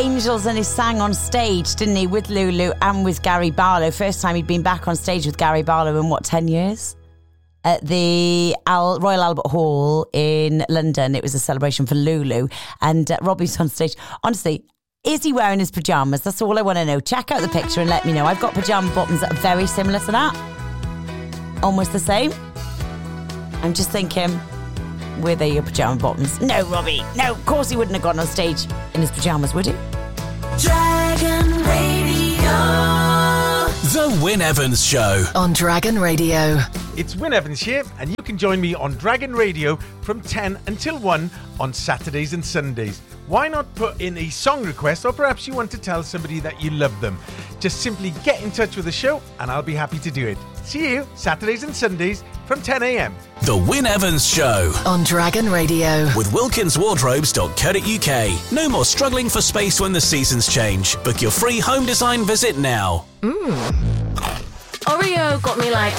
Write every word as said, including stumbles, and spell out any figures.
Angels and he sang on stage, didn't he, with Lulu and with Gary Barlow. First time he'd been back on stage with Gary Barlow in, what, ten years? At the Al- Royal Albert Hall in London. It was a celebration for Lulu. And uh, Robbie's on stage. Honestly, is he wearing his pyjamas? That's all I want to know. Check out the picture and let me know. I've got pyjama bottoms that are very similar to that. Almost the same. I'm just thinking, were they your pyjama bottoms? No, Robbie. No, of course he wouldn't have gone on stage in his pyjamas, would he? Dragon Radio. The Wyn Evans Show on Dragon Radio. It's Wyn Evans here, and you can join me on Dragon Radio from ten until one on Saturdays and Sundays. Why not put in a song request, or perhaps you want to tell somebody that you love them? Just simply get in touch with the show, and I'll be happy to do it. See you Saturdays and Sundays from ten a.m. The Wyn Evans Show on Dragon Radio with wilkins wardrobes dot co dot uk. No more struggling for space when the seasons change. Book your free home design visit now. Mmm. Oreo got me like